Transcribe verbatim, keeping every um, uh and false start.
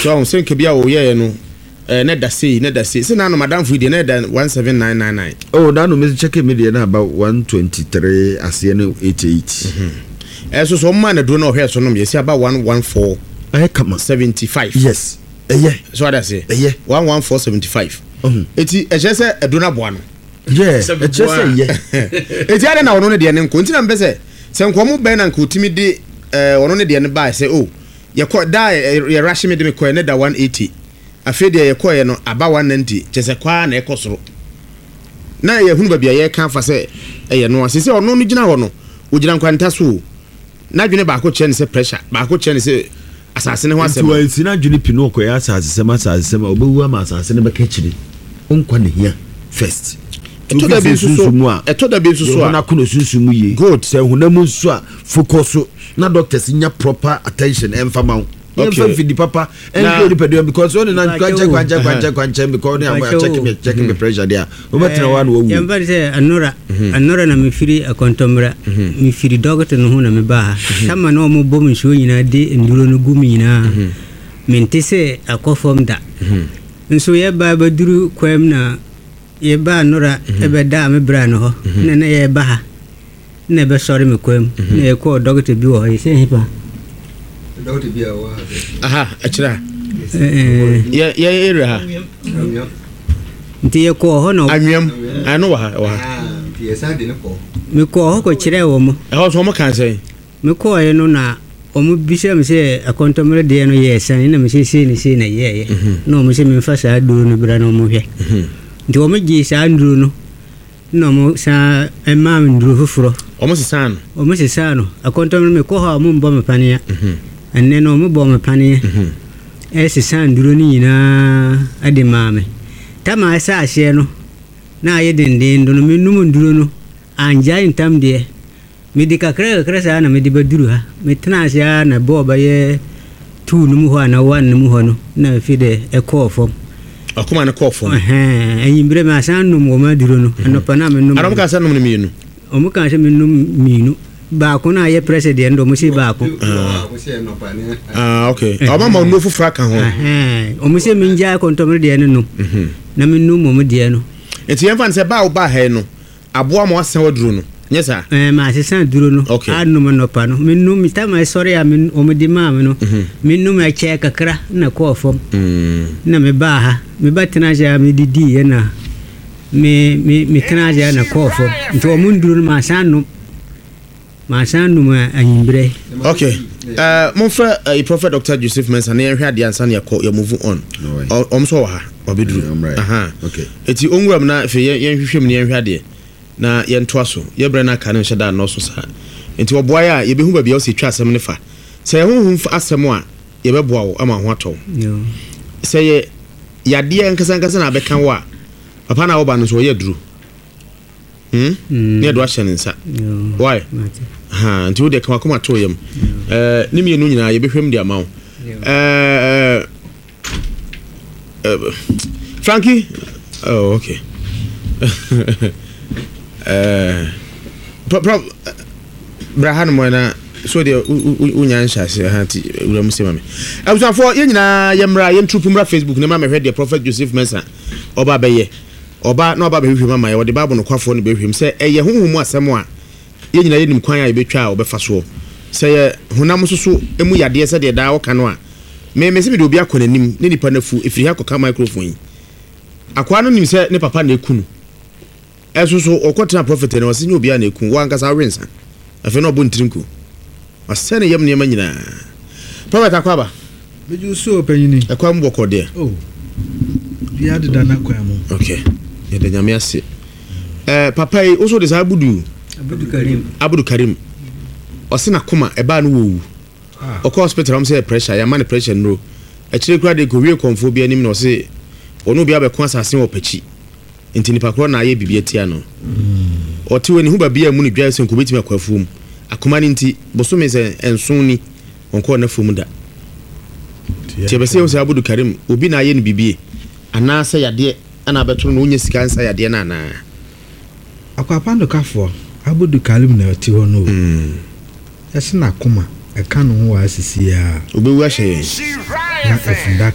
so on senke bia o ye no eh na da sei na da sei se na no madam fu de na da one seven nine nine nine. Oh, that no me check me de na about one twenty-three ase no eighty-eight. Mhm. Eh so so man na do na o hwe so no me say about one fourteen eh come seventy-five. Yes. Eh yeah. So what I say? Eh yeah. one fourteen seventy-five. Mhm. Eti e say e do na boa no. Yeah. E say yeah. Eti ade na wono ne de ne nko ntina mbe say se nko mo ben na nko timi de eh wono ne de ne ba say oh ye ko da ye rush me de me ko ne da one eighty. Afi de ye ko ye no aba one ninety chese kwa na e ko soro. Na ye hunu ba bia ye kan fa say e ye no asese ono no gina ho no o gina nkwanta so na dwene ba ko che ne say pressure ba ko che ne say asase ne ho asem to ansi na dwene pino ko ya asase sema asase sema obewu ama asase ne ba ka chiri onkwa ne hia first eto da bi susu a eto da bi susu a na ko no susu mu ye good say hunamu su a focus na doctors nya proper attention emfama okay for the papa and the pedo because only na kwanje kwanje kwanje kwanje because they are checking me checking me pressure there o better one wo yamba say anora anora na me firi akontomra me firi doctor no na me ba sama no mo bom nso nyina de nduro no gumi nyina me ntese akofom da nso ye ba baduru kwam na ye ba anora e be da me bra no ho na na ye ba ha na be sorry me kwam na ye ko doctor bi wo he say hipa Doctor Bia wa. Aha, achira. Eh ya ya area ha. Nti ye ko ho no. Anwem. Anu wa wa. Ah, ye sa de ne ko. Me ko ho ko kire wo mo. E ho so mo kan say. Me ko ye no na o mo bisha me se akontomre de no ye san na me se se ni se na ye ye. No mo se me fa sa duro no bra no mo hwe. Nti o mo gi sa nduro no. No mo sa e ma nduro fufuro. O mo se san. O mo se san no. Akontomre me ko ha mo mbo me pania. Enne no mo bo me panie e se san duro ni na ade maame tama asa ahye no na aye denden do no menum duro no anja intam de medika kra kra sa na medi baduru ha metna asa na bo ba ye tu no mu ho na wan no mu ho no na fi de e ko fom akoma na ko fom eh ayimbre ma san no mo ma duro no anopa na menum arom ka san no mienu o mu ka san menum mienu ba ko na ye president do mo si ba ko ah okay o ma ma no fufra kan ho eh o mo se minja kontomre de no na menu mo mo de no enti yemfa nse ba o ba he no aboa mo asen waduro no nyesa eh ma se san duro no anu mo no pa no menu mi ta ma sorry a men o mo di ma me no menu ma che kakra na ko fom na me ba ha me ba tena ja me di di na me me me tena ja na ko fom nto mo nduro ma san no Masanu ma anyimbre. Okay. Uh monfra uh, Prophet Doctor Joseph Mensah na hwe ade ansa na yakọ ya move on. Om so ha obeduru. Aha. Okay. Eti onwuram na fe yen hwehwem na hwe ade na yen to aso. Ye bre na ka na hye da no so sa. Enti oboa ya ye behu ba bia o se twa asem ne fa. Se honhum asem a ye beboa wo ama ho atọ. Yo. Se ye yade nkasa nkasa na bekan wo a papa na wo ba no so ye duru. Hmm? Ne do ahye nsa. Why? Ha, nti wo de kan akoma to yam. Eh, ni mienu nyina ye behwem de amawo. Eh Frankie. Oh, okay. Eh Pro Brahan mo na so de unya nhyase ha ti uram se mame. Abusafo ye nyina ye mra ye ntupu mra Facebook ne ma me hwe de Prophet Joseph Mensah oba beye. Oba na oba behwehwe mama ye wo de bible no kwafo no behwem se eye honhom asem a ye nyina ye nim kwan a ye betwa a obefa so se ye honam soso emu yade se de da wo kano a me me se bi de obi akonanim ne nipa nafu efiri ha koka microphone yi akwa no nim se ne papa na ekunu esoso okotena prophet ne wase nyi obi a na ekun wa nkasa wensa afi no obuntirinko asene yam ne manyina prophet akwaba beju so opanyini akwa mboko de oh bia de dana kwa mu okay ye de nyame ase eh papa yi oso de sabudu Abudu Karim Abudu Karim osina koma eba no wowu ah o hospital am say pressure ya man pressure no e kire kura de ko wie konfo bia nim no se onu bia be kon asase wo pachi enti nipa kro na aye bibia tia no o ti woni hu ba bia mu ni dwa sen ko betima kwafuum akoma ni nti boso me se enson ni onko na fum da ti be se o se Abudu Karim obi na aye ni bibie ana se yade ana beto no nya sika nsa yade na na akwapando kafo Abudu Karim na ti ho no mm yasina koma e ka no ho asisi ya obewu ahye na efunda